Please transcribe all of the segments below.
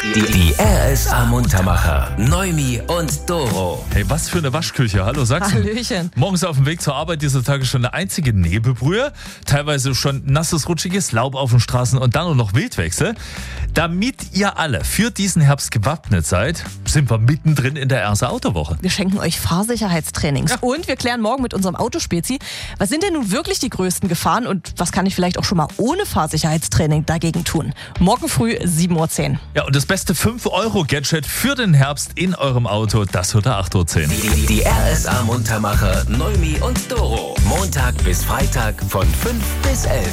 Die RSA Muntermacher, Neumi und Doro. Hey, was für eine Waschküche. Hallo Sachsen. Hallöchen. Morgens auf dem Weg zur Arbeit dieser Tage schon eine einzige Nebelbrühe. Teilweise schon nasses, rutschiges Laub auf den Straßen und dann noch Wildwechsel. Damit ihr alle für diesen Herbst gewappnet seid, sind wir mittendrin in der RSA Autowoche. Wir schenken euch Fahrsicherheitstrainings. Ja. Und wir klären morgen mit unserem Autospezi, was sind denn nun wirklich die größten Gefahren und was kann ich vielleicht auch schon mal ohne Fahrsicherheitstraining dagegen tun? Morgen früh 7:10 Uhr. Ja, und das beste 5-Euro-Gadget für den Herbst in eurem Auto, das wird 8:10 Uhr. Die RSA Muntermacher, Neumi und Doro. Montag bis Freitag von 5 bis 11.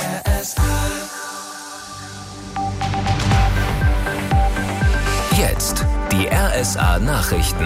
Jetzt die RSA Nachrichten.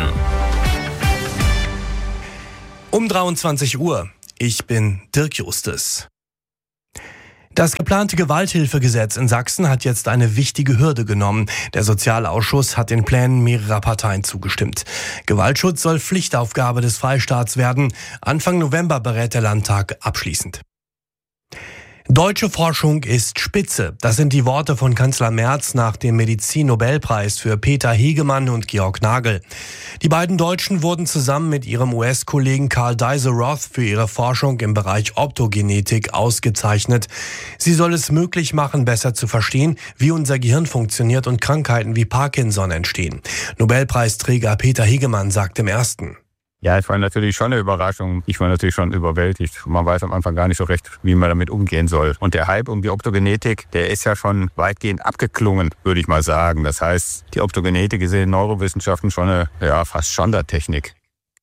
Um 23 Uhr. Ich bin Dirk Justus. Das geplante Gewalthilfegesetz in Sachsen hat jetzt eine wichtige Hürde genommen. Der Sozialausschuss hat den Plänen mehrerer Parteien zugestimmt. Gewaltschutz soll Pflichtaufgabe des Freistaats werden. Anfang November berät der Landtag abschließend. Deutsche Forschung ist spitze. Das sind die Worte von Kanzler Merz nach dem Medizin-Nobelpreis für Peter Hegemann und Georg Nagel. Die beiden Deutschen wurden zusammen mit ihrem US-Kollegen Karl Deiseroth für ihre Forschung im Bereich Optogenetik ausgezeichnet. Sie soll es möglich machen, besser zu verstehen, wie unser Gehirn funktioniert und Krankheiten wie Parkinson entstehen. Nobelpreisträger Peter Hegemann sagt im Ersten: Ja, es war natürlich schon eine Überraschung. Ich war natürlich schon überwältigt. Man weiß am Anfang gar nicht so recht, wie man damit umgehen soll. Und der Hype um die Optogenetik, der ist ja schon weitgehend abgeklungen, würde ich mal sagen. Das heißt, die Optogenetik ist in den Neurowissenschaften schon eine fast Standardtechnik.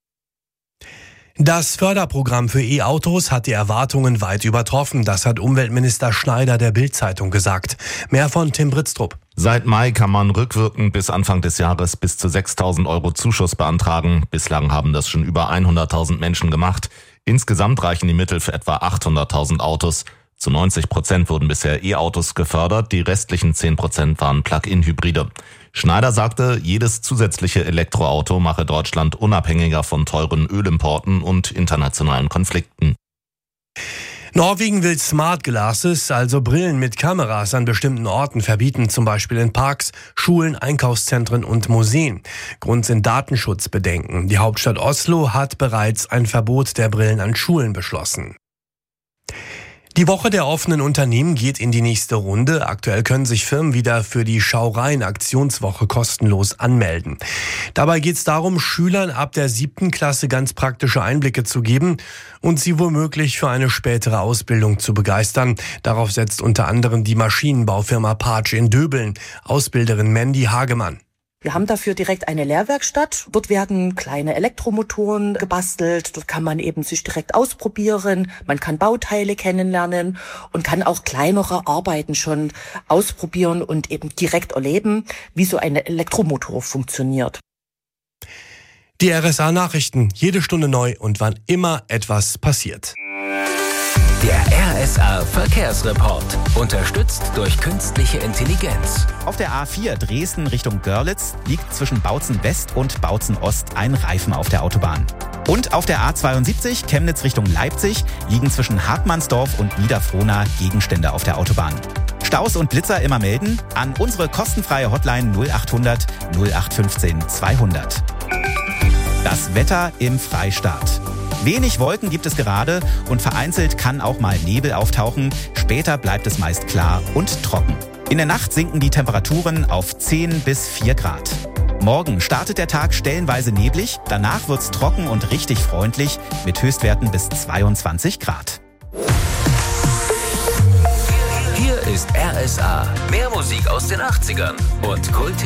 Das Förderprogramm für E-Autos hat die Erwartungen weit übertroffen. Das hat Umweltminister Schneider der Bild-Zeitung gesagt. Mehr von Tim Britztrup. Seit Mai kann man rückwirkend bis Anfang des Jahres bis zu 6.000 € Zuschuss beantragen. Bislang haben das schon über 100.000 Menschen gemacht. Insgesamt reichen die Mittel für etwa 800.000 Autos. Zu 90% wurden bisher E-Autos gefördert, die restlichen 10% waren Plug-in-Hybride. Schneider sagte, jedes zusätzliche Elektroauto mache Deutschland unabhängiger von teuren Ölimporten und internationalen Konflikten. Norwegen will Smart Glasses, also Brillen mit Kameras an bestimmten Orten verbieten, zum Beispiel in Parks, Schulen, Einkaufszentren und Museen. Grund sind Datenschutzbedenken. Die Hauptstadt Oslo hat bereits ein Verbot der Brillen an Schulen beschlossen. Die Woche der offenen Unternehmen geht in die nächste Runde. Aktuell können sich Firmen wieder für die Schaureien-Aktionswoche kostenlos anmelden. Dabei geht es darum, Schülern ab der 7. Klasse ganz praktische Einblicke zu geben und sie womöglich für eine spätere Ausbildung zu begeistern. Darauf setzt unter anderem die Maschinenbaufirma Patsch in Döbeln. Ausbilderin Mandy Hagemann: Wir haben dafür direkt eine Lehrwerkstatt. Dort werden kleine Elektromotoren gebastelt. Dort kann man eben sich direkt ausprobieren. Man kann Bauteile kennenlernen und kann auch kleinere Arbeiten schon ausprobieren und eben direkt erleben, wie so ein Elektromotor funktioniert. Die RSA Nachrichten, jede Stunde neu und wann immer etwas passiert. Der RSA Verkehrsreport, unterstützt durch künstliche Intelligenz. Auf der A4 Dresden Richtung Görlitz liegt zwischen Bautzen West und Bautzen Ost ein Reifen auf der Autobahn. Und auf der A72 Chemnitz Richtung Leipzig liegen zwischen Hartmannsdorf und Niederfrohna Gegenstände auf der Autobahn. Staus und Blitzer immer melden an unsere kostenfreie Hotline 0800 0815 200. Das Wetter im Freistaat. Wenig Wolken gibt es gerade und vereinzelt kann auch mal Nebel auftauchen. Später bleibt es meist klar und trocken. In der Nacht sinken die Temperaturen auf 10 bis 4 Grad. Morgen startet der Tag stellenweise neblig, danach wird's trocken und richtig freundlich mit Höchstwerten bis 22 Grad. Hier ist RSA. Mehr Musik aus den 80ern und Kult.